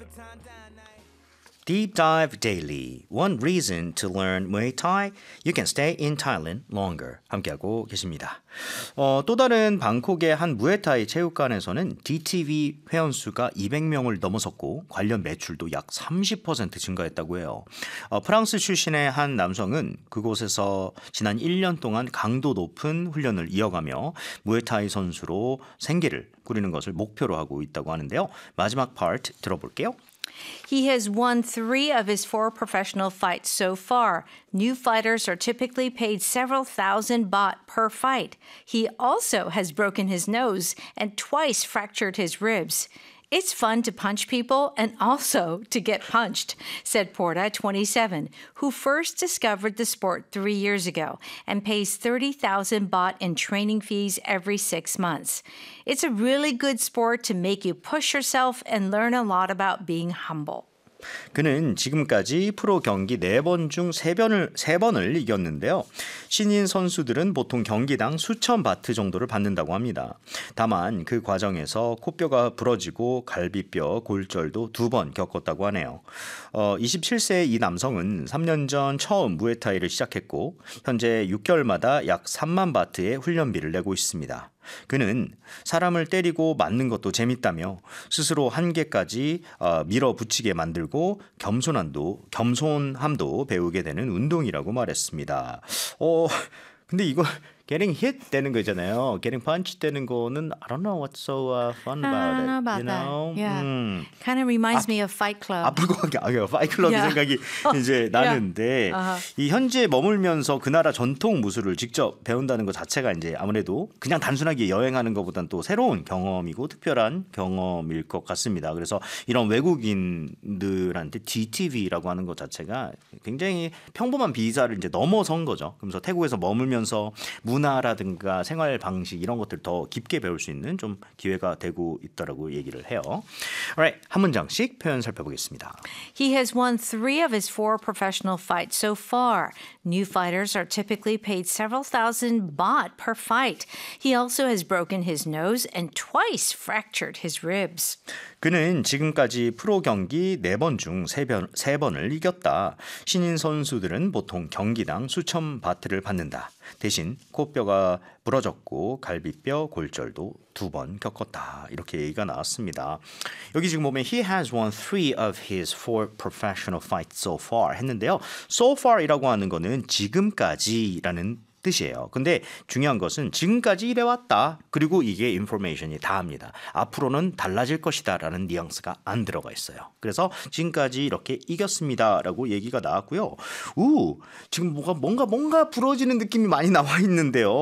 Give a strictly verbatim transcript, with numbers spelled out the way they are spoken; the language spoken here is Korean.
Deep Dive Daily. One reason to learn Muay Thai. You can stay in Thailand longer. 함께하고 계십니다. 어, 또 다른 방콕의 한 무에타이 체육관에서는 디티비 회원수가 이백 명을 넘어섰고 관련 매출도 약 삼십 퍼센트 증가했다고 해요. 어, 프랑스 출신의 한 남성은 그곳에서 지난 일 년 동안 강도 높은 훈련을 이어가며 무에타이 선수로 생계를 꾸리는 것을 목표로 하고 있다고 하는데요. 마지막 파트 들어볼게요. He has won three of his four professional fights so far. New fighters are typically paid several thousand baht per fight. He also has broken his nose and twice fractured his ribs. It's fun to punch people and also to get punched, said Porta, twenty-seven, who first discovered the sport three years ago and pays thirty thousand baht in training fees every six months. It's a really good sport to make you push yourself and learn a lot about being humble. 그는 지금까지 프로 경기 네 번 중 세 번을, 세 번을 이겼는데요. 신인 선수들은 보통 경기당 수천 바트 정도를 받는다고 합니다. 다만 그 과정에서 코뼈가 부러지고 갈비뼈, 골절도 두 번 겪었다고 하네요. 어, 이십칠 세의 이 남성은 삼 년 전 처음 무에타이를 시작했고 현재 육 개월마다 약 삼만 바트의 훈련비를 내고 있습니다. 그는 사람을 때리고 맞는 것도 재밌다며 스스로 한계까지 밀어붙이게 만들고 겸손함도, 겸손함도 배우게 되는 운동이라고 말했습니다. 어, 근데 이거 getting hit 되는 거잖아요. Getting punched 되는 거는 I don't know what's so uh, fun about I don't know it. about you know? that. Yeah. 음. Kind of reminds 아, me of Fight Club. 아프고 하게 아, 파이트 클럽 Yeah. 생각이 이제 나는데 Yeah. 이 현지에 머물면서 그 나라 전통 무술을 직접 배운다는 것 자체가 이제 아무래도 그냥 단순하게 여행하는 것보다는 또 새로운 경험이고 특별한 경험일 것 같습니다. 그래서 이런 외국인들한테 디티비라고 하는 것 자체가 굉장히 평범한 비자를 이제 넘어선 거죠. 그래서 태국에서 머물면서 문화라든가 생활 방식 이런 것들 더 깊게 배울 수 있는 좀 기회가 되고 있다라고 얘기를 해요. Alright, 한 문장씩 표현 살펴보겠습니다. He has won three of his four professional fights so far. New fighters are typically paid several thousand baht per fight. He also has broken his nose and twice fractured his ribs. 그는 지금까지 프로 경기 네 번 중 세 번, 세 번을 이겼다. 신인 선수들은 보통 경기당 수천 바트를 받는다. 대신 코뼈가 부러졌고 갈비뼈 골절도 두 번 겪었다. 이렇게 얘기가 나왔습니다. 여기 지금 보면 he has won three of his four professional fights so far 했는데요. so far이라고 하는 거는 지금까지라는 뜻이에요. 근데 중요한 것은 지금까지 이래왔다. 그리고 이게 인포메이션이 다합니다. 앞으로는 달라질 것이다 라는 뉘앙스가 안 들어가 있어요. 그래서 지금까지 이렇게 이겼습니다 라고 얘기가 나왔고요. 우, 지금 뭐가 뭔가 뭔가 부러지는 느낌이 많이 나와 있는데요.